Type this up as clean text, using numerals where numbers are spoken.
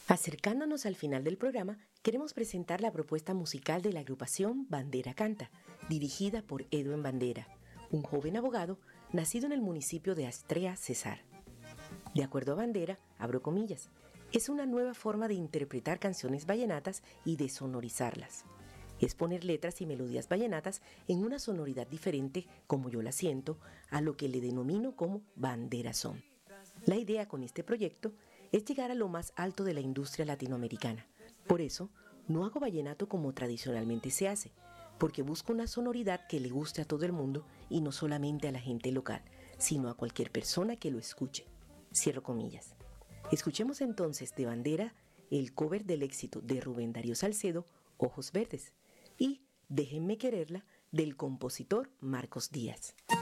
Acercándonos al final del programa, queremos presentar la propuesta musical de la agrupación Bandera Canta, dirigida por Edwin Bandera, un joven abogado nacido en el municipio de Astrea, Cesar. De acuerdo a Bandera, abro comillas, es una nueva forma de interpretar canciones vallenatas y de sonorizarlas. Es poner letras y melodías vallenatas en una sonoridad diferente, como yo la siento, a lo que le denomino como banderazón. La idea con este proyecto es llegar a lo más alto de la industria latinoamericana. Por eso, no hago vallenato como tradicionalmente se hace, porque busco una sonoridad que le guste a todo el mundo y no solamente a la gente local, sino a cualquier persona que lo escuche. Cierro comillas. Escuchemos entonces de Bandera el cover del éxito de Rubén Darío Salcedo, Ojos Verdes, y Déjenme quererla, del compositor Marcos Díaz.